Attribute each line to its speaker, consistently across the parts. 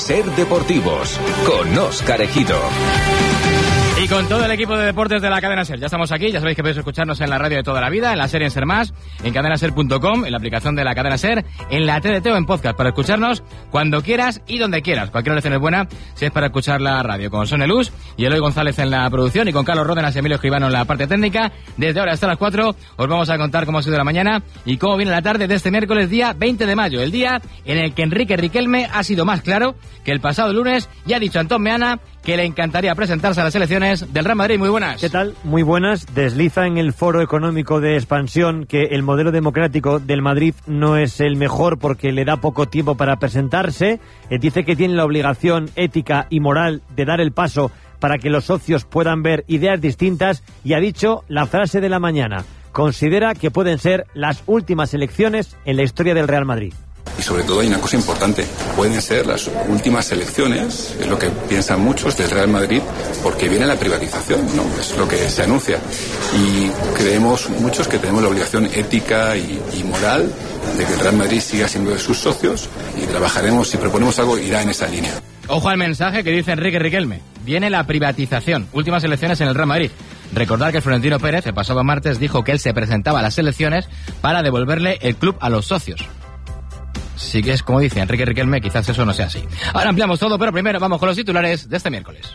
Speaker 1: Ser Deportivos, con Óscar Ejido.
Speaker 2: Y con todo el equipo de deportes de la cadena SER. Ya estamos aquí, ya sabéis que podéis escucharnos en la radio de toda la vida, en la SER y en SER Más, en cadenaser.com, en la aplicación de la cadena SER, en la TDT o en podcast, para escucharnos cuando quieras y donde quieras. Cualquier oración es buena si es para escuchar la radio. Con Sonia Luz y Eloy González en la producción y con Carlos Ródenas y Emilio Escribano en la parte técnica. Desde ahora hasta las 4 os vamos a contar cómo ha sido la mañana y cómo viene la tarde de este miércoles, día 20 de mayo, el día en el que Enrique Riquelme ha sido más claro que el pasado lunes y ha dicho a Antón Meana que le encantaría presentarse a las elecciones del Real Madrid. Muy buenas.
Speaker 3: ¿Qué tal? Muy buenas. Desliza en el Foro Económico de Expansión que el modelo democrático del Madrid no es el mejor porque le da poco tiempo para presentarse. Dice que tiene la obligación ética y moral de dar el paso para que los socios puedan ver ideas distintas y ha dicho la frase de la mañana. Considera que pueden ser las últimas elecciones en la historia del Real Madrid.
Speaker 4: Y sobre todo hay una cosa importante, pueden ser las últimas elecciones, es lo que piensan muchos del Real Madrid, porque viene la privatización, ¿no? Es lo que se anuncia. Y creemos muchos que tenemos la obligación ética y moral de que el Real Madrid siga siendo de sus socios y trabajaremos, si proponemos algo, irá en esa línea.
Speaker 2: Ojo al mensaje que dice Enrique Riquelme. Viene la privatización, últimas elecciones en el Real Madrid. Recordar que Florentino Pérez, el pasado martes, dijo que él se presentaba a las elecciones para devolverle el club a los socios. Sí que es como dice Enrique Riquelme, quizás eso no sea así. Ahora ampliamos todo, pero primero vamos con los titulares de este miércoles.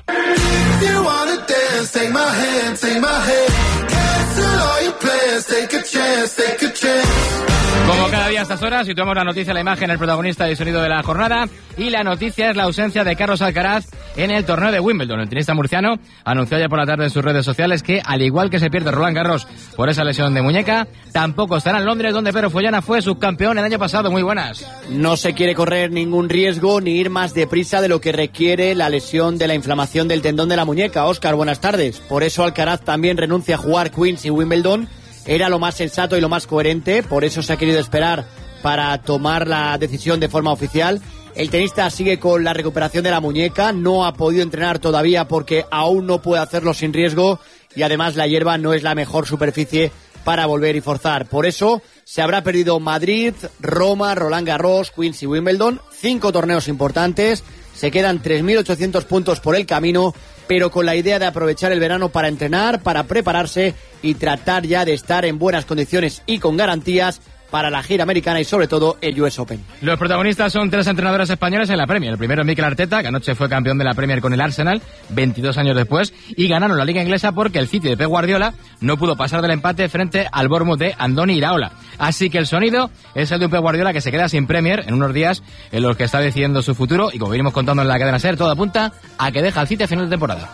Speaker 2: Como cada día a estas horas, situamos la noticia, la imagen, el protagonista y el sonido de la jornada. Y la noticia es la ausencia de Carlos Alcaraz en el torneo de Wimbledon. El tenista murciano anunció ayer por la tarde en sus redes sociales que, al igual que se pierde Roland Garros por esa lesión de muñeca, tampoco estará en Londres, donde Pedro Follana fue subcampeón el año pasado. Muy buenas.
Speaker 5: No se quiere correr ningún riesgo ni ir más deprisa de lo que requiere la lesión de la inflamación del tendón de la muñeca. Óscar, buenas tardes. Por eso Alcaraz también renuncia a jugar Queens y Wimbledon. Era lo más sensato y lo más coherente, por eso se ha querido esperar para tomar la decisión de forma oficial. El tenista sigue con la recuperación de la muñeca, no ha podido entrenar todavía porque aún no puede hacerlo sin riesgo y además la hierba no es la mejor superficie para volver y forzar. Por eso se habrá perdido Madrid, Roma, Roland Garros, Queens y Wimbledon, 5 torneos importantes, se quedan 3.800 puntos por el camino, pero con la idea de aprovechar el verano para entrenar, para prepararse y tratar ya de estar en buenas condiciones y con garantías para la gira americana y sobre todo el US Open.
Speaker 2: Los protagonistas son 3 entrenadores españoles en la Premier. El primero es Mikel Arteta, que anoche fue campeón de la Premier con el Arsenal, 22 años después, y ganaron la Liga Inglesa porque el City de Pep Guardiola no pudo pasar del empate frente al Bournemouth de Andoni Iraola. Así que el sonido es el de un Pep Guardiola que se queda sin Premier en unos días en los que está decidiendo su futuro, y como venimos contando en la cadena SER, todo apunta a que deja el City a final de temporada.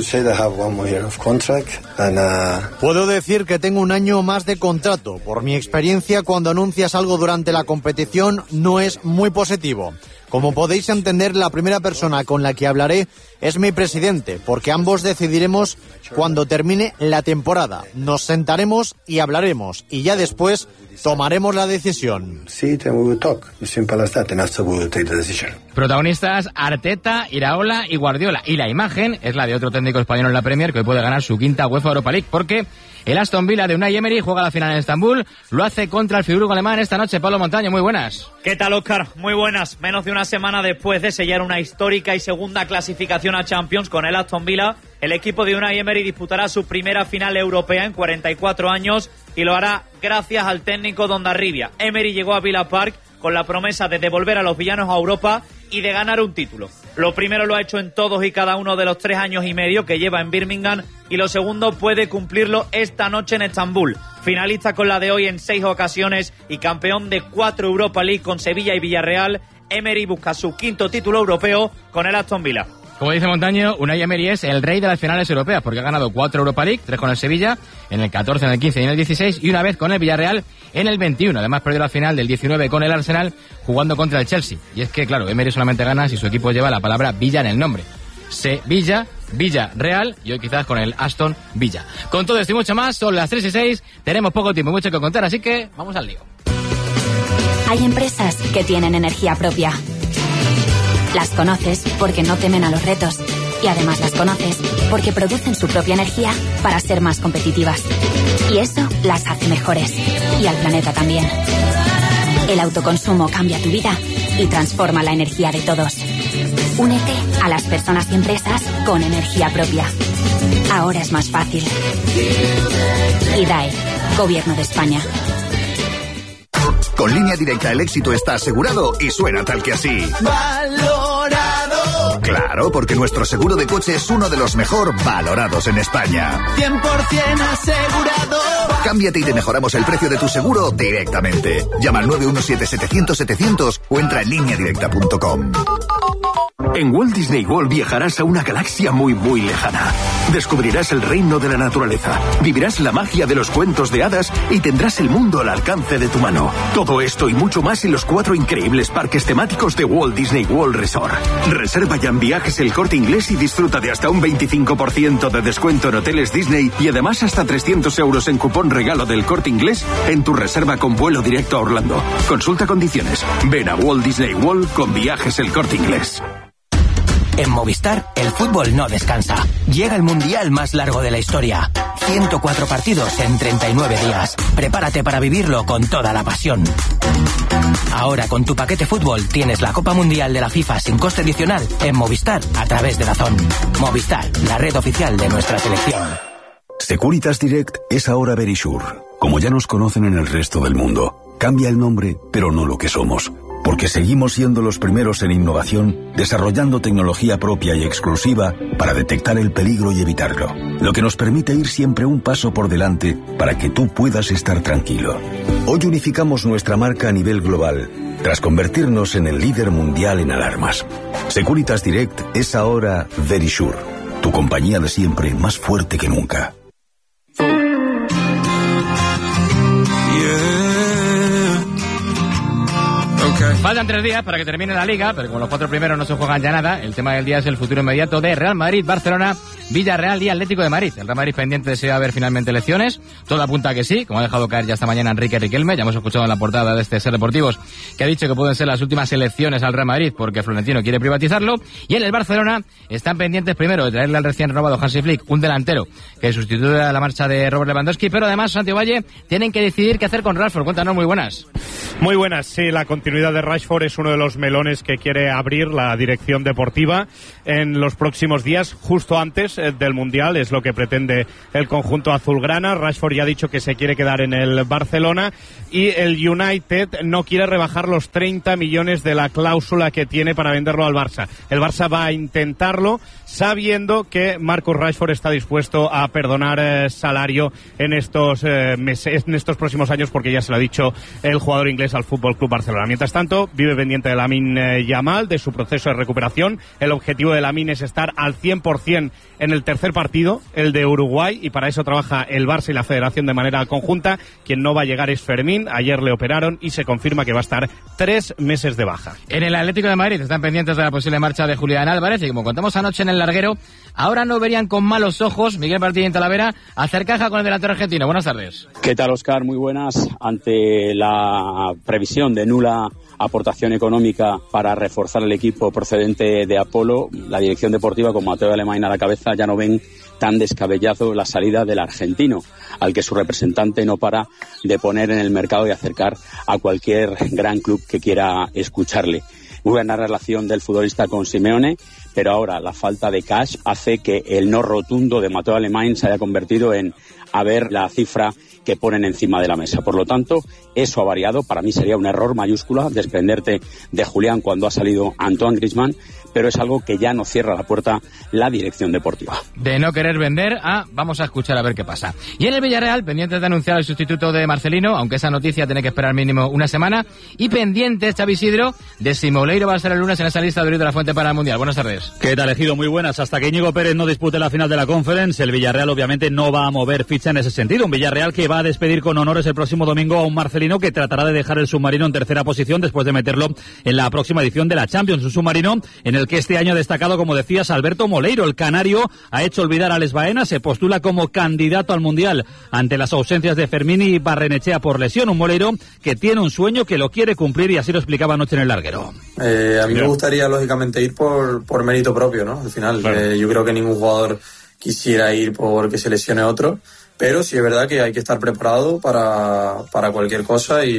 Speaker 6: Puedo decir que tengo un año más de contrato. Por mi experiencia, cuando anuncias algo durante la competición no es muy positivo. Como podéis entender, la primera persona con la que hablaré es mi presidente, porque ambos decidiremos cuando termine la temporada. Nos sentaremos y hablaremos, y ya después tomaremos la decisión.
Speaker 2: Protagonistas Arteta, Iraola y Guardiola. Y la imagen es la de otro técnico español en la Premier que hoy puede ganar su quinta UEFA Europa League, porque el Aston Villa de Unai Emery juega la final en Estambul, lo hace contra el Friburgo alemán esta noche. Pablo Montaño, muy buenas.
Speaker 7: ¿Qué tal, Óscar? Muy buenas. Menos de una semana después de sellar una histórica y segunda clasificación a Champions con el Aston Villa, el equipo de Unai Emery disputará su primera final europea en 44 años y lo hará gracias al técnico Dondarribia. Emery llegó a Villa Park con la promesa de devolver a los villanos a Europa y de ganar un título. Lo primero lo ha hecho en todos y cada uno de los 3 años y medio que lleva en Birmingham, y lo segundo puede cumplirlo esta noche en Estambul. Finalista con la de hoy en 6 ocasiones y campeón de 4 Europa League con Sevilla y Villarreal, Emery busca su quinto título europeo con el Aston Villa.
Speaker 2: Como dice Montaño, Unai Emery es el rey de las finales europeas porque ha ganado 4 Europa League, 3 con el Sevilla, en el 14, en el 15 y en el 16, y una vez con el Villarreal en el 21. Además perdió la final del 19 con el Arsenal jugando contra el Chelsea. Y es que, claro, Emery solamente gana si su equipo lleva la palabra Villa en el nombre. Sevilla, Villarreal y hoy quizás con el Aston Villa. Con todo esto y mucho más, son las 3:06, tenemos poco tiempo, mucho que contar, así que vamos al lío.
Speaker 8: Hay empresas que tienen energía propia. Las conoces porque no temen a los retos y además las conoces porque producen su propia energía para ser más competitivas. Y eso las hace mejores y al planeta también. El autoconsumo cambia tu vida y transforma la energía de todos. Únete a las personas y empresas con energía propia. Ahora es más fácil. IDAE, Gobierno de España.
Speaker 9: Con Línea Directa el éxito está asegurado y suena tal que así.
Speaker 10: ¡Valorado!
Speaker 9: Claro, porque nuestro seguro de coche es uno de los mejor valorados en España.
Speaker 10: 100% asegurado.
Speaker 9: Cámbiate y te mejoramos el precio de tu seguro directamente. Llama al 917-700-700 o entra en lineadirecta.com.
Speaker 11: En Walt Disney World viajarás a una galaxia muy, muy lejana. Descubrirás el reino de la naturaleza, vivirás la magia de los cuentos de hadas y tendrás el mundo al alcance de tu mano. Todo esto y mucho más en los 4 increíbles parques temáticos de Walt Disney World Resort. Reserva ya en Viajes El Corte Inglés y disfruta de hasta un 25% de descuento en hoteles Disney y además hasta 300 euros en cupón regalo del Corte Inglés en tu reserva con vuelo directo a Orlando. Consulta condiciones. Ven a Walt Disney World con Viajes El Corte Inglés.
Speaker 12: En Movistar, el fútbol no descansa. Llega el mundial más largo de la historia. 104 partidos en 39 días. Prepárate para vivirlo con toda la pasión. Ahora con tu paquete fútbol tienes la Copa Mundial de la FIFA sin coste adicional en Movistar a través de DAZN. Movistar, la red oficial de nuestra selección.
Speaker 13: Securitas Direct es ahora Verisure. Como ya nos conocen en el resto del mundo. Cambia el nombre, pero no lo que somos. Porque seguimos siendo los primeros en innovación, desarrollando tecnología propia y exclusiva para detectar el peligro y evitarlo. Lo que nos permite ir siempre un paso por delante para que tú puedas estar tranquilo. Hoy unificamos nuestra marca a nivel global, tras convertirnos en el líder mundial en alarmas. Securitas Direct es ahora Verisure, tu compañía de siempre más fuerte que nunca.
Speaker 2: Faltan 3 días para que termine la Liga, pero con los 4 primeros no se juegan ya nada. El tema del día es el futuro inmediato de Real Madrid, Barcelona, Villarreal y Atlético de Madrid. El Real Madrid pendiente de si va a haber finalmente elecciones. Todo apunta a que sí, como ha dejado caer ya esta mañana Enrique Riquelme. Ya hemos escuchado en la portada de este Ser Deportivos que ha dicho que pueden ser las últimas elecciones al Real Madrid porque Florentino quiere privatizarlo. Y en el Barcelona están pendientes primero de traerle al recién renovado Hansi Flick un delantero que sustituye a la marcha de Robert Lewandowski, pero además Santiago Valle tienen que decidir qué hacer con Rashford. Cuéntanos, muy buenas.
Speaker 14: Muy buenas, sí, la continuidad de Rashford es uno de los melones que quiere abrir la dirección deportiva en los próximos días, justo antes del Mundial, es lo que pretende el conjunto azulgrana. Rashford ya ha dicho que se quiere quedar en el Barcelona y el United no quiere rebajar los 30 millones de la cláusula que tiene para venderlo al Barça. El Barça va a intentarlo sabiendo que Marcus Rashford está dispuesto a perdonar salario en estos meses, en estos próximos años, porque ya se lo ha dicho el jugador inglés al Fútbol Club Barcelona. Mientras tanto, vive pendiente de Lamine Yamal, de su proceso de recuperación. El objetivo de Lamine es estar al 100% en el tercer partido, el de Uruguay, y para eso trabaja el Barça y la Federación de manera conjunta. Quien no va a llegar es Fermín. Ayer le operaron y se confirma que va a estar 3 meses de baja.
Speaker 2: En el Atlético de Madrid están pendientes de la posible marcha de Julián Álvarez y como contamos anoche en el larguero, ahora no verían con malos ojos Miguel Martínez en Talavera hacer caja con el delantero argentino. Buenas tardes.
Speaker 15: ¿Qué tal, Óscar? Muy buenas. Ante la previsión de nula aportación económica para reforzar el equipo procedente de Apolo, la dirección deportiva con Mateo Alemán a la cabeza ya no ven tan descabellado la salida del argentino, al que su representante no para de poner en el mercado y acercar a cualquier gran club que quiera escucharle. Muy buena relación del futbolista con Simeone, pero ahora la falta de cash hace que el no rotundo de Mateo Alemán se haya convertido en a ver la cifra que ponen encima de la mesa. Por lo tanto, eso ha variado. Para mí sería un error mayúscula desprenderte de Julián cuando ha salido Antoine Griezmann, pero es algo que ya no cierra la puerta la dirección deportiva.
Speaker 2: De no querer vender vamos a escuchar a ver qué pasa. Y en el Villarreal, pendientes de anunciar el sustituto de Marcelino, aunque esa noticia tiene que esperar mínimo una semana, y pendientes, Xavi Isidro, de si Moleiro va a ser el lunes en esa lista de Luis de la Fuente para el Mundial. Buenas tardes.
Speaker 16: ¿Qué tal, Ejido? Muy buenas. Hasta que Íñigo Pérez no dispute la final de la Conference, el Villarreal obviamente no va a mover ficha en ese sentido. Un Villarreal que va a despedir con honores el próximo domingo a un Marcelino que tratará de dejar el submarino en tercera posición después de meterlo en la próxima edición de la Champions. Un submarino en el que este año ha destacado, como decías, Alberto Moleiro. El canario ha hecho olvidar a Alex Baena, se postula como candidato al Mundial ante las ausencias de Fermín y Barrenechea por lesión. Un Moleiro que tiene un sueño, que lo quiere cumplir y así lo explicaba anoche en el larguero.
Speaker 17: A mí me gustaría, lógicamente, ir por mérito propio, ¿no? Al final, claro. Yo creo que ningún jugador quisiera ir porque se lesione otro, pero sí es verdad que hay que estar preparado para cualquier cosa y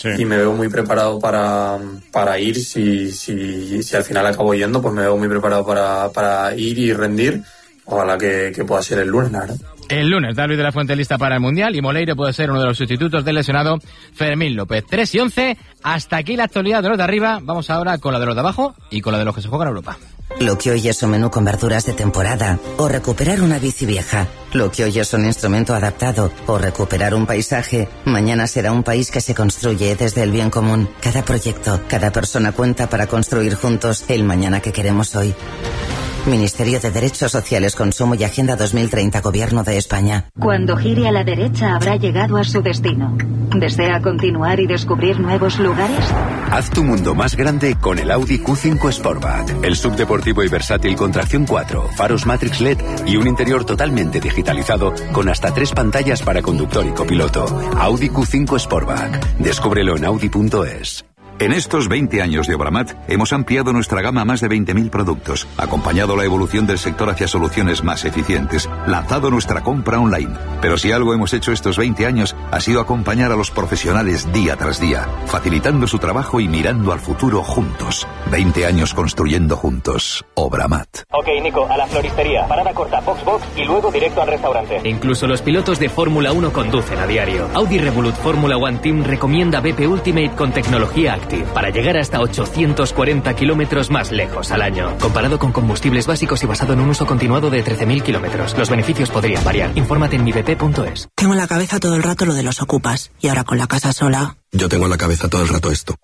Speaker 17: y me veo muy preparado para ir. Si al final acabo yendo, pues me veo muy preparado para ir y rendir. Ojalá que pueda ser el lunes, la verdad.
Speaker 2: El lunes, David de la Fuente lista para el Mundial y Moleiro puede ser uno de los sustitutos del lesionado Fermín López. 3:11, hasta aquí la actualidad de los de arriba. Vamos ahora con la de los de abajo y con la de los que se juegan en Europa.
Speaker 18: Lo que hoy es un menú con verduras de temporada o recuperar una bici vieja. Lo que hoy es un instrumento adaptado o recuperar un paisaje. Mañana será un país que se construye desde el bien común. Cada proyecto, cada persona cuenta para construir juntos el mañana que queremos hoy. Ministerio de Derechos Sociales, Consumo y Agenda 2030, Gobierno de España.
Speaker 19: Cuando gire a la derecha habrá llegado a su destino. ¿Desea continuar y descubrir nuevos lugares?
Speaker 20: Haz tu mundo más grande con el Audi Q5 Sportback. El subdeportivo y versátil con tracción 4, faros Matrix LED y un interior totalmente digitalizado con hasta 3 pantallas para conductor y copiloto. Audi Q5 Sportback. Descúbrelo en Audi.es.
Speaker 21: En estos 20 años de Obramat hemos ampliado nuestra gama a más de 20.000 productos, acompañado la evolución del sector hacia soluciones más eficientes, lanzado nuestra compra online. Pero si algo hemos hecho estos 20 años ha sido acompañar a los profesionales día tras día, facilitando su trabajo y mirando al futuro juntos. 20 años construyendo juntos. Obramat.
Speaker 22: Ok, Nico, a la floristería. Parada corta, Box y luego directo al restaurante.
Speaker 23: Incluso los pilotos de Fórmula 1 conducen a diario. Audi Revolut Fórmula One Team recomienda BP Ultimate con tecnología Active para llegar hasta 840 kilómetros más lejos al año. Comparado con combustibles básicos y basado en un uso continuado de 13.000 kilómetros. Los beneficios podrían variar. Infórmate en mibp.es.
Speaker 24: Tengo en la cabeza todo el rato lo de los ocupas. Y ahora con la casa sola...
Speaker 25: Yo tengo en la cabeza todo el rato esto.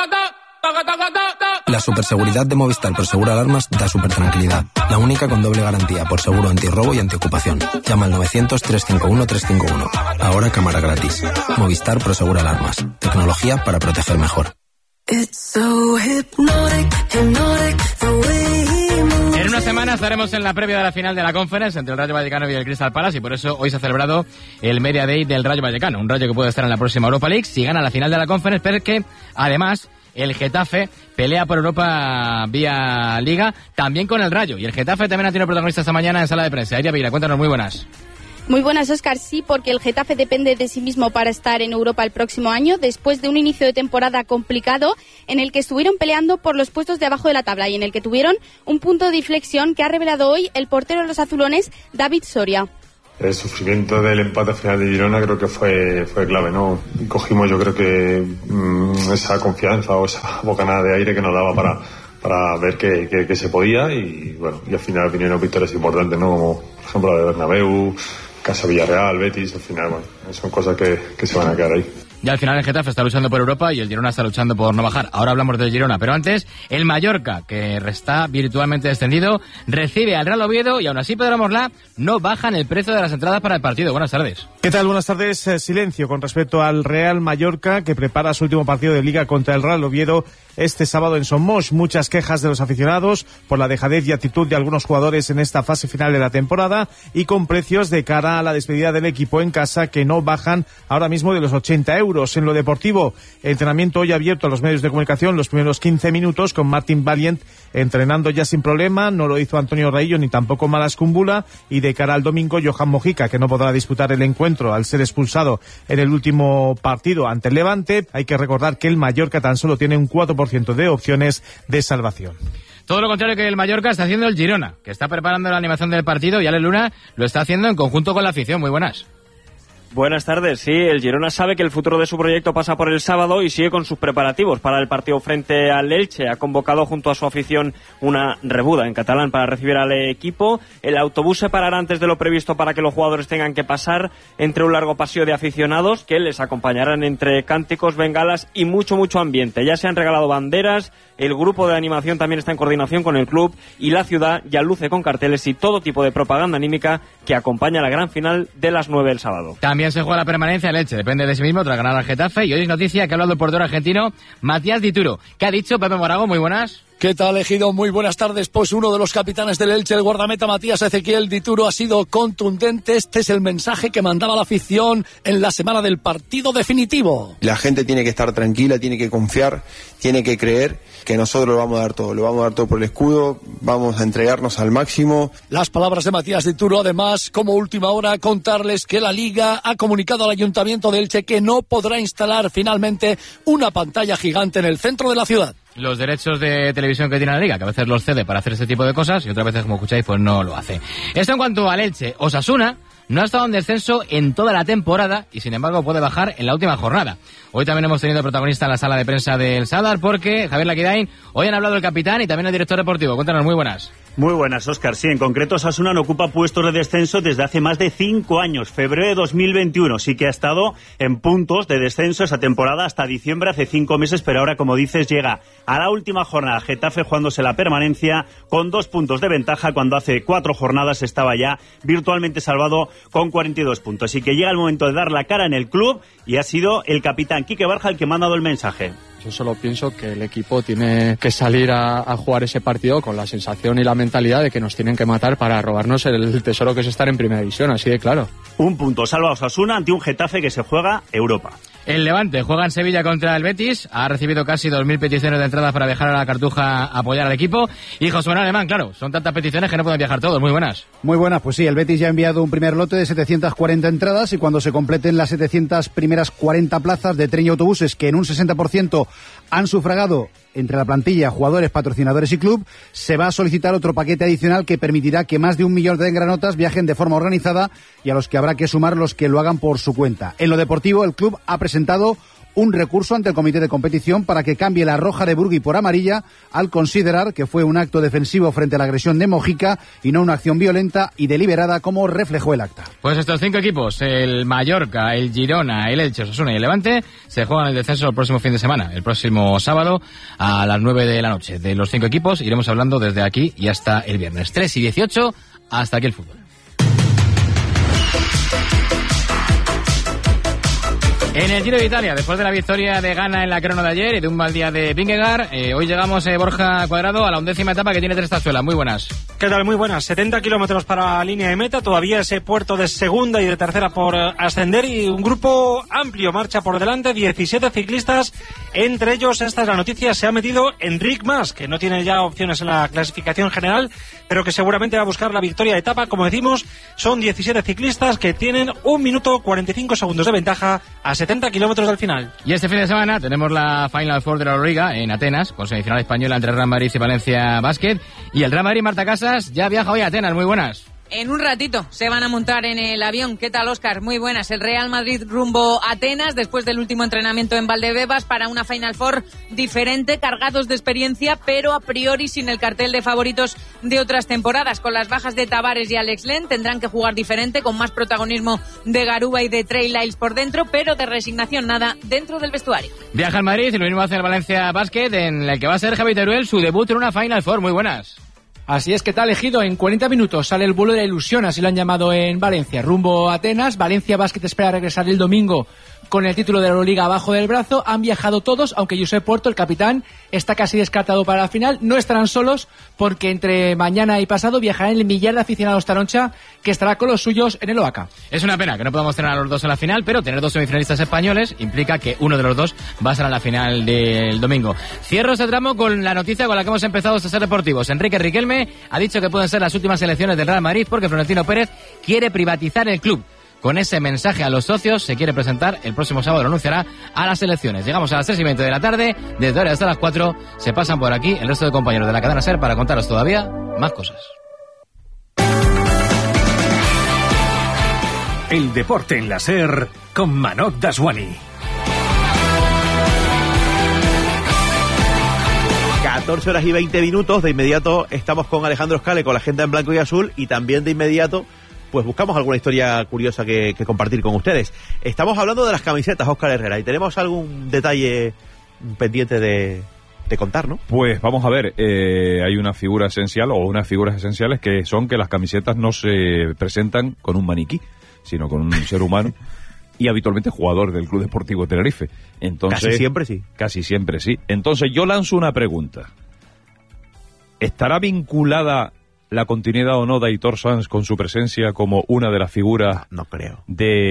Speaker 25: La superseguridad de Movistar por Seguro Alarmas da super tranquilidad. La única con doble garantía por seguro antirrobo y antiocupación. Llama al 900-351-351. Ahora cámara gratis. Movistar por Seguro Alarmas. Tecnología para proteger mejor.
Speaker 2: En una semana estaremos en la previa de la final de la Conference entre el Rayo Vallecano y el Crystal Palace y por eso hoy se ha celebrado el Media Day del Rayo Vallecano. Un Rayo que puede estar en la próxima Europa League si gana la final de la Conference, pero que además el Getafe pelea por Europa vía Liga también con el Rayo. Y el Getafe también ha tenido protagonista esta mañana en sala de prensa. Aria Vila, cuéntanos, muy buenas.
Speaker 26: Muy buenas, Óscar. Sí, porque el Getafe depende de sí mismo para estar en Europa el próximo año, después de un inicio de temporada complicado en el que estuvieron peleando por los puestos de abajo de la tabla y en el que tuvieron un punto de inflexión que ha revelado hoy el portero de los azulones, David Soria.
Speaker 27: El sufrimiento del empate final de Girona creo que fue clave, ¿no? Y cogimos, yo creo que esa confianza o esa bocanada de aire que nos daba para ver que se podía y bueno, y al final vinieron victorias importantes, ¿no? Como por ejemplo la de Bernabéu, Casa Villarreal, Betis, al final, bueno, son cosas que se van a quedar ahí.
Speaker 2: Y al final el Getafe está luchando por Europa y el Girona está luchando por no bajar. Ahora hablamos del Girona, pero antes el Mallorca, que está virtualmente descendido, recibe al Real Oviedo y aún así Pedro Morlá no bajan el precio de las entradas para el partido. Buenas tardes.
Speaker 28: ¿Qué tal? Buenas tardes. Silencio con respecto al Real Mallorca, que prepara su último partido de Liga contra el Real Oviedo este sábado en Somos. Muchas quejas de los aficionados por la dejadez y actitud de algunos jugadores en esta fase final de la temporada y con precios de cara a la despedida del equipo en casa que no bajan ahora mismo de los 80 euros. En lo deportivo, entrenamiento hoy abierto a los medios de comunicación los primeros 15 minutos con Martin Valiant entrenando ya sin problema. No lo hizo Antonio Raillo ni tampoco Malas Kumbula, y de cara al domingo Johan Mojica, que no podrá disputar el encuentro al ser expulsado en el último partido ante el Levante. Hay que recordar que el Mallorca tan solo tiene un 4% de opciones de salvación.
Speaker 2: Todo lo contrario que el Mallorca está haciendo el Girona, que está preparando la animación del partido y Ale Luna lo está haciendo en conjunto con la afición. Muy buenas.
Speaker 29: Buenas tardes. Sí, el Girona sabe que el futuro de su proyecto pasa por el sábado y sigue con sus preparativos para el partido frente al Elche. Ha convocado junto a su afición una rebuda en catalán para recibir al equipo. El autobús se parará antes de lo previsto para que los jugadores tengan que pasar entre un largo pasillo de aficionados que les acompañarán entre cánticos, bengalas y mucho ambiente. Ya se han regalado banderas, el grupo de animación también está en coordinación con el club y la ciudad ya luce con carteles y todo tipo de propaganda anímica que acompaña la gran final de las 9 del sábado.
Speaker 2: También se juega la permanencia el Elche, depende de sí mismo tras ganar al Getafe. Y hoy es noticia que ha hablado el portero argentino Matías Dituro. ¿Qué ha dicho Pepe Morago? Muy buenas.
Speaker 1: ¿Qué tal, Ejido? Muy buenas tardes. Pues uno de los capitanes del Elche, el guardameta Matías Ezequiel Dituro, ha sido contundente. Este es el mensaje que mandaba la afición en la semana del partido definitivo.
Speaker 3: La gente tiene que estar tranquila, tiene que confiar, tiene que creer que nosotros lo vamos a dar todo. Lo vamos a dar todo por el escudo, vamos a entregarnos al máximo.
Speaker 1: Las palabras de Matías Dituro, además, como última hora, contarles que la Liga ha comunicado al Ayuntamiento de Elche que no podrá instalar finalmente una pantalla gigante en el centro de la ciudad.
Speaker 2: Los derechos de televisión que tiene la Liga, que a veces los cede para hacer este tipo de cosas y otras veces, como escucháis, pues no lo hace. Esto en cuanto al Elche. Osasuna no ha estado en descenso en toda la temporada y, sin embargo, puede bajar en la última jornada. Hoy también hemos tenido protagonista en la sala de prensa del Sadar porque, Javier Laquidain, hoy han hablado el capitán y también el director deportivo. Cuéntanos, muy buenas.
Speaker 4: Muy buenas, Óscar. Sí, en concreto, Osasuna no ocupa puestos de descenso desde hace más de 5 años, febrero de 2021. Sí que ha estado en puntos de descenso esa temporada hasta diciembre, hace 5 meses, pero ahora, como dices, llega a la última jornada. Getafe jugándose la permanencia con 2 puntos de ventaja, cuando hace 4 jornadas estaba ya virtualmente salvado con 42 puntos. Así que llega el momento de dar la cara en el club y ha sido el capitán Quique Barja el que me ha dado el mensaje.
Speaker 5: Yo solo pienso que el equipo tiene que salir a jugar ese partido con la sensación y la mentalidad de que nos tienen que matar para robarnos el tesoro que es estar en primera división, así de claro.
Speaker 4: 1 punto salva a Osasuna ante un Getafe que se juega Europa.
Speaker 2: El Levante juega en Sevilla contra el Betis, ha recibido casi 2.000 peticiones de entrada para viajar a la Cartuja a apoyar al equipo. Y José Manuel Alemán, claro, son tantas peticiones que no pueden viajar todos. Muy buenas.
Speaker 6: Muy buenas, pues sí, el Betis ya ha enviado un primer lote de 740 entradas y cuando se completen las 700 primeras 40 plazas de tren y autobuses que en un 60% han sufragado entre la plantilla, jugadores, patrocinadores y club, se va a solicitar otro paquete adicional que permitirá que más de 1 millón de engranotas viajen de forma organizada y a los que habrá que sumar los que lo hagan por su cuenta. En lo deportivo, el club ha presentado un recurso ante el comité de competición para que cambie la roja de Burgui por amarilla al considerar que fue un acto defensivo frente a la agresión de Mojica y no una acción violenta y deliberada como reflejó el acta.
Speaker 2: Pues estos 5 equipos, el Mallorca, el Girona, el Elche, Osasuna y el Levante, se juegan el descenso el próximo fin de semana, el próximo sábado a las 9 de la noche. De los 5 equipos iremos hablando desde aquí y hasta el viernes. 3:18, hasta aquí el fútbol. En el Giro de Italia, después de la victoria de Ganna en la crono de ayer y de un mal día de Vingegaard, hoy llegamos, Borja Cuadrado, a la 11ª etapa que tiene 3 tazuelas. Muy buenas.
Speaker 7: ¿Qué tal? Muy buenas. 70 kilómetros para la línea de meta, todavía ese puerto de segunda y de tercera por ascender y un grupo amplio marcha por delante, 17 ciclistas, entre ellos, esta es la noticia, se ha metido Enric Mas, que no tiene ya opciones en la clasificación general, pero que seguramente va a buscar la victoria de etapa. Como decimos, son 17 ciclistas que tienen 1 minuto 45 segundos de ventaja a 70 kilómetros del final.
Speaker 2: Y este fin de semana tenemos la Final Four de la Euroliga en Atenas, con semifinal española entre Real Madrid y Valencia Basket. Y el Real Madrid, Marta Casas, ya viaja hoy a Atenas. Muy buenas.
Speaker 8: En un ratito se van a montar en el avión. ¿Qué tal, Óscar? Muy buenas. El Real Madrid rumbo a Atenas después del último entrenamiento en Valdebebas para una Final Four diferente, cargados de experiencia, pero a priori sin el cartel de favoritos de otras temporadas. Con las bajas de Tavares y Alex Len tendrán que jugar diferente, con más protagonismo de Garuba y de Trey Lyles por dentro, pero de resignación nada dentro del vestuario.
Speaker 2: Viaja al Madrid y lo mismo hace el Valencia Basket, en el que va a ser Javi Teruel su debut en una Final Four. Muy buenas.
Speaker 9: Así es, que tal, Ejido. En 40 minutos sale el vuelo de la ilusión, así lo han llamado en Valencia, rumbo a Atenas. Valencia Basket espera regresar el domingo con el título de la Euroliga abajo del brazo. Han viajado todos, aunque Josep Puerto, el capitán, está casi descartado para la final. No estarán solos porque entre mañana y pasado viajarán el millar de aficionados Taroncha, que estará con los suyos en el OACA.
Speaker 2: Es una pena que no podamos tener a los dos en la final, pero tener 2 semifinalistas españoles implica que uno de los dos va a estar en la final del domingo. Cierro este tramo con la noticia con la que hemos empezado estos Ser Deportivos. Enrique Riquelme ha dicho que pueden ser las últimas elecciones del Real Madrid porque Florentino Pérez quiere privatizar el club. Con ese mensaje a los socios se quiere presentar el próximo sábado, lo anunciará a las elecciones. Llegamos a las 3:20 de la tarde, desde ahora hasta las 4 se pasan por aquí el resto de compañeros de la cadena SER para contaros todavía más cosas.
Speaker 10: El deporte en la SER con Manoj Daswani.
Speaker 30: 14 horas y 20 minutos, de inmediato estamos con Alejandro Scale con la agenda en blanco y azul y también de inmediato pues buscamos alguna historia curiosa que compartir con ustedes. Estamos hablando de las camisetas, Óscar Herrera, y tenemos algún detalle pendiente de contar, ¿no?
Speaker 31: Pues vamos a ver, hay una figura esencial o unas figuras esenciales que son que las camisetas no se presentan con un maniquí, sino con un ser humano y habitualmente jugador del Club Deportivo Tenerife. Entonces,
Speaker 30: casi siempre sí.
Speaker 31: Casi siempre sí. Entonces yo lanzo una pregunta. ¿estará vinculada la continuidad o no de Aitor Sanz con su presencia como una de las figuras
Speaker 30: no creo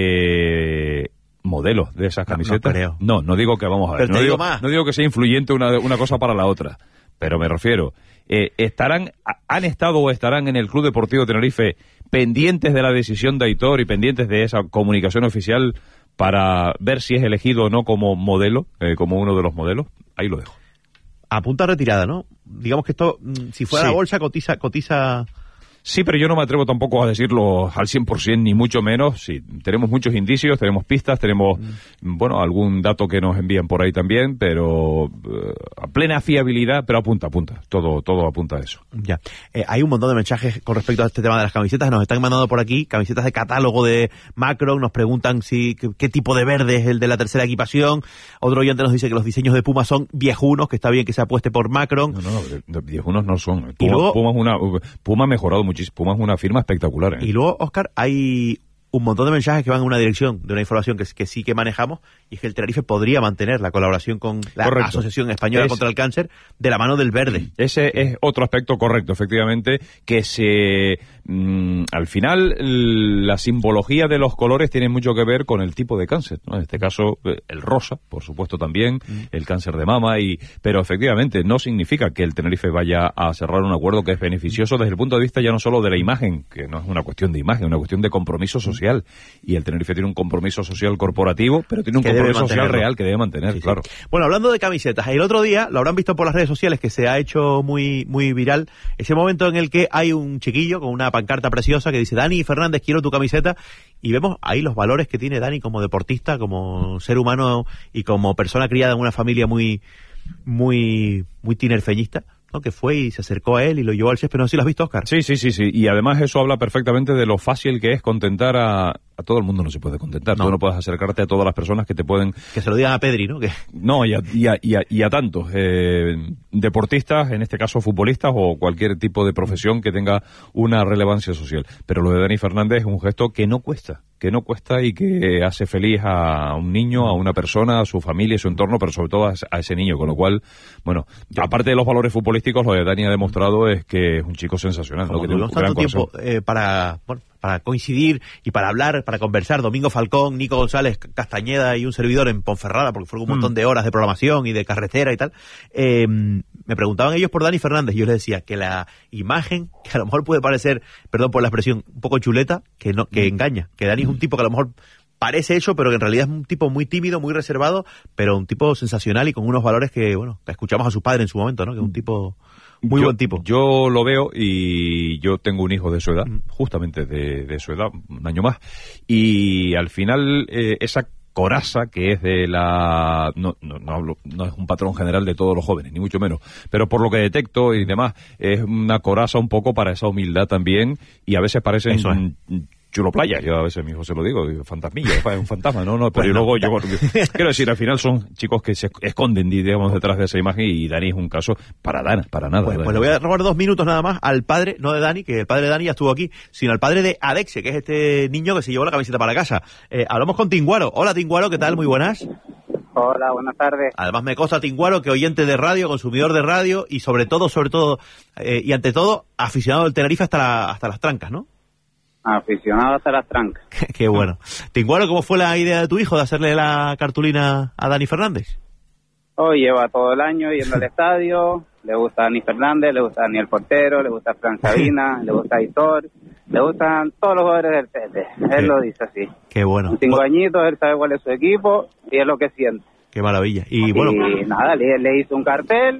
Speaker 31: de modelos de esas camisetas? No digo que vamos a ver.
Speaker 30: Pero
Speaker 31: no digo que sea influyente una cosa para la otra, pero me refiero, han estado o estarán en el Club Deportivo Tenerife pendientes de la decisión de Aitor y pendientes de esa comunicación oficial para ver si es elegido o no como modelo, como uno de los modelos. Ahí lo dejo.
Speaker 30: A punta retirada, ¿no? Digamos que esto, si fuera la bolsa, cotiza...
Speaker 31: Sí, pero yo no me atrevo tampoco a decirlo al 100%, ni mucho menos. Sí, tenemos muchos indicios, tenemos pistas, tenemos, bueno, algún dato que nos envían por ahí también, pero a plena fiabilidad, pero apunta. Todo apunta a eso.
Speaker 30: Ya. Hay un montón de mensajes con respecto a este tema de las camisetas. Nos están mandando por aquí camisetas de catálogo de Macron. Nos preguntan qué tipo de verde es el de la tercera equipación. Otro oyente nos dice que los diseños de Puma son viejunos, que está bien que se apueste por Macron.
Speaker 31: No, viejunos no son. Puma ha mejorado mucho. Puma es una firma espectacular.
Speaker 30: Y luego, Óscar, hay un montón de mensajes que van en una dirección de una información que sí que manejamos, y es que el Tenerife podría mantener la colaboración con la Asociación Española contra el Cáncer de la mano del verde.
Speaker 31: Ese es otro aspecto correcto, efectivamente, que al final la simbología de los colores tiene mucho que ver con el tipo de cáncer, ¿no? En este caso el rosa, por supuesto también, el cáncer de mama, pero efectivamente no significa que el Tenerife vaya a cerrar un acuerdo que es beneficioso desde el punto de vista ya no solo de la imagen, que no es una cuestión de imagen, es una cuestión de compromiso social, y el Tenerife tiene un compromiso social corporativo, pero tiene un compromiso social real que debe mantener, claro.
Speaker 30: Bueno, hablando de camisetas, el otro día, lo habrán visto por las redes sociales, que se ha hecho muy, muy viral, ese momento en el que hay un chiquillo con una pancarta preciosa que dice: Dani Fernández, quiero tu camiseta, y vemos ahí los valores que tiene Dani como deportista, como ser humano y como persona criada en una familia muy, muy, muy tinerfeñista, ¿no? Que fue y se acercó a él y lo llevó al césped. No sé si lo has visto, Óscar.
Speaker 31: Sí. Y además eso habla perfectamente de lo fácil que es contentar a todo el mundo. No se puede contentar. Tú no puedes acercarte a todas las personas que te pueden...
Speaker 30: Que se lo digan a Pedri, ¿no?
Speaker 31: No, y a tantos deportistas, en este caso futbolistas o cualquier tipo de profesión que tenga una relevancia social. Pero lo de Dani Fernández es un gesto que no cuesta y que hace feliz a un niño, a una persona, a su familia y su entorno, pero sobre todo a ese niño. Con lo cual, bueno, aparte de los valores futbolísticos, lo de Dani ha demostrado es que es un chico sensacional, ¿no? Que tiene un gran
Speaker 30: tiempo para coincidir y para hablar, para conversar. Domingo Falcón, Nico González Castañeda y un servidor en Ponferrada, porque fueron un montón de horas de programación y de carretera y tal. Me preguntaban ellos por Dani Fernández y yo les decía que la imagen, que a lo mejor puede parecer, perdón por la expresión, un poco chuleta, que engaña, que Dani es un tipo que a lo mejor parece eso, pero que en realidad es un tipo muy tímido, muy reservado, pero un tipo sensacional y con unos valores que escuchamos a su padre en su momento, ¿no? Que es un tipo... Muy buen tipo.
Speaker 31: Yo lo veo y yo tengo un hijo de su edad, justamente de su edad, un año más, y al final esa coraza que es de la... No es un patrón general de todos los jóvenes, ni mucho menos, pero por lo que detecto y demás, es una coraza un poco para esa humildad también, y a veces parecen... chulo playa, yo a veces a mi hijo se lo digo fantasmilla, es un fantasma, pero luego yo quiero decir, al final son chicos que se esconden, digamos, detrás de esa imagen, y Dani es un caso para nada.
Speaker 30: Pues le voy a robar 2 minutos nada más al padre, no de Dani, que el padre de Dani ya estuvo aquí, sino al padre de Adexe, que es este niño que se llevó la camiseta para casa. Hablamos con Tinguaro. Hola, Tinguaro, ¿qué tal? Muy buenas.
Speaker 11: Hola, buenas tardes.
Speaker 30: Además me consta, Tinguaro, que oyente de radio, consumidor de radio y sobre todo, y ante todo, aficionado del Tenerife hasta las trancas, ¿no?
Speaker 11: Aficionado hasta las trancas.
Speaker 30: Qué bueno. Tinguaro, ¿cómo fue la idea de tu hijo de hacerle la cartulina a Dani Fernández?
Speaker 11: Hoy lleva todo el año yendo al estadio, le gusta Dani Fernández, le gusta Dani el portero, le gusta Fran Sabina, le gusta Aitor, le gustan todos los jugadores del Tete. Él lo dice así.
Speaker 30: Qué bueno.
Speaker 11: 5 añitos, él sabe cuál es su equipo y es lo que siente.
Speaker 30: Qué maravilla.
Speaker 11: Y nada, le hizo un cartel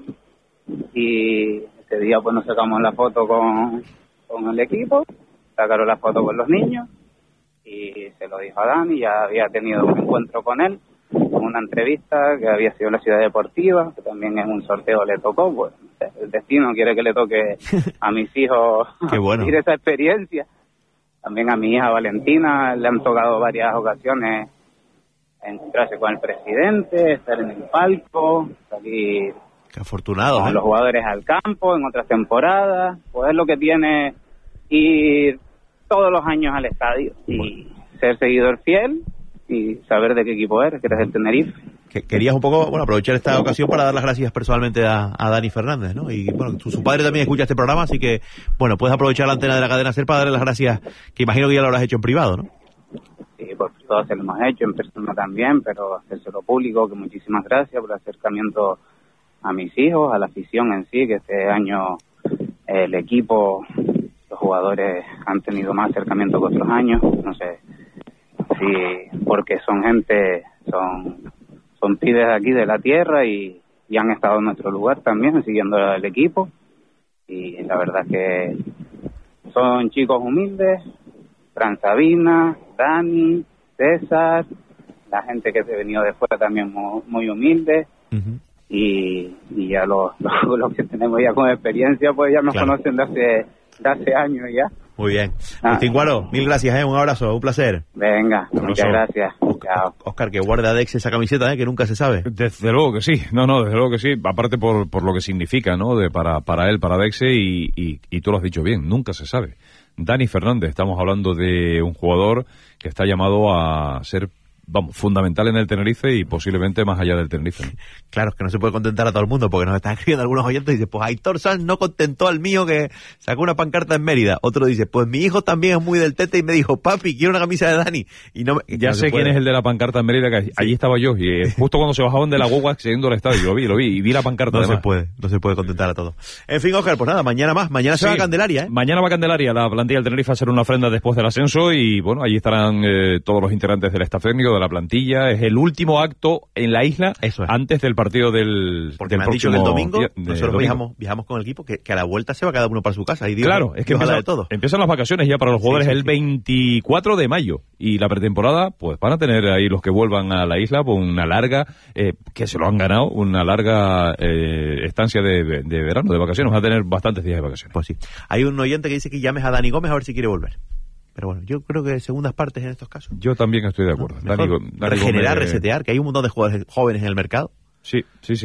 Speaker 11: y ese día pues nos sacamos la foto con el equipo. Sacaron la foto con los niños y se lo dijo a Dani. Ya había tenido un encuentro con él, una entrevista que había sido en la Ciudad Deportiva, que también en un sorteo le tocó. Pues el destino quiere que le toque a mis hijos vivir esa experiencia. También a mi hija Valentina le han tocado varias ocasiones encontrarse con el presidente, estar en el palco, salir
Speaker 30: Qué afortunado,
Speaker 11: con los jugadores al campo en otras temporadas. Pues es lo que tiene ir todos los años al estadio y ser seguidor fiel y saber de qué equipo eres, que eres el Tenerife.
Speaker 30: querías un poco, bueno, aprovechar esta ocasión para dar las gracias personalmente a Dani Fernández, ¿no? Y bueno, su padre también escucha este programa, así que, bueno, puedes aprovechar la antena de la cadena SER para darle las gracias, que imagino que ya lo habrás hecho en privado, ¿no?
Speaker 11: Sí, por todo se lo hemos hecho, en persona también, pero hacérselo público, que muchísimas gracias por el acercamiento a mis hijos, a la afición en sí, que este año el equipo, los jugadores han tenido más acercamiento que otros años, no sé, sí, porque son gente, son pibes de aquí de la tierra y han estado en nuestro lugar también, siguiendo el equipo, y la verdad que son chicos humildes, Fran Sabina, Dani, César, la gente que se ha venido de fuera también muy humilde, y ya los que tenemos ya con experiencia, pues ya nos conocen de hace años ya.
Speaker 30: Muy bien. Agustín Guaro, mil gracias, un abrazo, un placer.
Speaker 11: Venga, muchas gracias. Chao.
Speaker 30: Oscar, que guarda Dex esa camiseta, que nunca se sabe.
Speaker 31: Desde luego que sí, desde luego que sí, aparte por lo que significa, ¿no? Para él, para Dexe, y tú lo has dicho bien, nunca se sabe. Dani Fernández, estamos hablando de un jugador que está llamado a ser, fundamental en el Tenerife y posiblemente más allá del Tenerife, ¿no?
Speaker 30: Claro, es que no se puede contentar a todo el mundo, porque nos están escribiendo algunos oyentes y dicen, pues Aitor Sanz no contentó al mío que sacó una pancarta en Mérida. Otro dice, pues mi hijo también es muy del Tete y me dijo, papi, quiero una camisa de Dani. Y
Speaker 31: ya sé quién es el de la pancarta en Mérida, que allí estaba yo, y justo cuando se bajaban de la guagua siguiendo el estadio, lo vi, y vi la pancarta.
Speaker 30: No se puede contentar a todos. En fin, Oscar, pues nada, mañana se va a Candelaria, ¿eh?
Speaker 31: Mañana va a Candelaria, la plantilla del Tenerife va a hacer una ofrenda después del ascenso, y bueno, allí estarán todos los integrantes del staff técnico, de la plantilla. Es el último acto en la isla antes del partido
Speaker 30: porque me han dicho que el domingo nosotros viajamos con el equipo, que a la vuelta se va cada uno para su casa. Y Dios,
Speaker 31: claro, es que empiezan las vacaciones ya para los jugadores el 24 de mayo, y la pretemporada, pues van a tener ahí los que vuelvan a la isla, pues una larga, que se lo han ganado, una larga estancia de verano, de vacaciones. Van a tener bastantes días de vacaciones.
Speaker 30: Pues sí. Hay un oyente que dice que llames a Dani Gómez a ver si quiere volver. Pero bueno, yo creo que segundas partes en estos casos.
Speaker 31: Yo también estoy de acuerdo.
Speaker 30: Dani regenerar, resetear, que hay un montón de jugadores jóvenes en el mercado.
Speaker 31: Sí.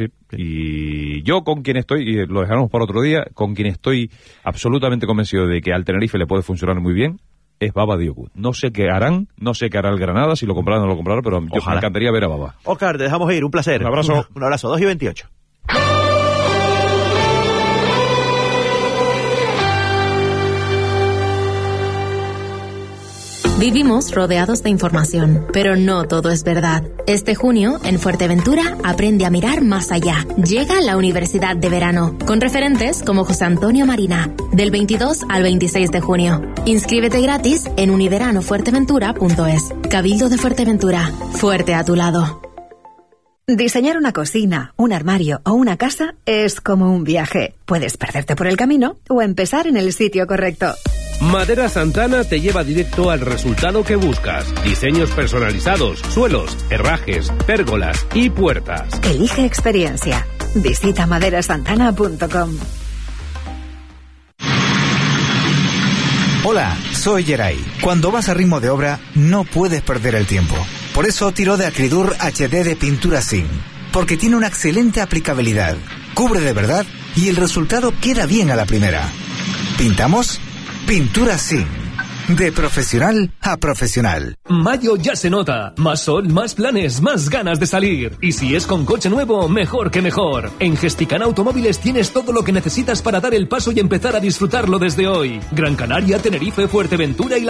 Speaker 31: Y yo con quien estoy, y lo dejaremos para otro día, con quien estoy absolutamente convencido de que al Tenerife le puede funcionar muy bien, es Baba Diop. No sé qué hará el Granada, si lo comprarán o no lo comprarán, pero me encantaría ver a Baba.
Speaker 30: Oscar, te dejamos ir, un placer.
Speaker 31: Un abrazo.
Speaker 30: Un abrazo, 2:28.
Speaker 12: Vivimos rodeados de información, pero no todo es verdad. Este junio, en Fuerteventura, aprende a mirar más allá. Llega la Universidad de Verano, con referentes como José Antonio Marina, del 22 al 26 de junio. Inscríbete gratis en univeranofuerteventura.es. Cabildo de Fuerteventura, fuerte a tu lado.
Speaker 13: Diseñar una cocina, un armario o una casa es como un viaje. Puedes perderte por el camino o empezar en el sitio correcto.
Speaker 14: Madera Santana te lleva directo al resultado que buscas. Diseños personalizados, suelos, herrajes, pérgolas y puertas.
Speaker 13: Elige experiencia. Visita maderasantana.com.
Speaker 15: Hola, soy Geray. Cuando vas a ritmo de obra, no puedes perder el tiempo. Por eso tiro de Acridur HD de pintura zinc. Porque tiene una excelente aplicabilidad, cubre de verdad y el resultado queda bien a la primera. ¿Pintamos? Pintura zinc. De profesional a profesional.
Speaker 16: Mayo ya se nota. Más sol, más planes, más ganas de salir. Y si es con coche nuevo, mejor que mejor. En Gesticana Automóviles tienes todo lo que necesitas para dar el paso y empezar a disfrutarlo desde hoy. Gran Canaria, Tenerife, Fuerteventura y la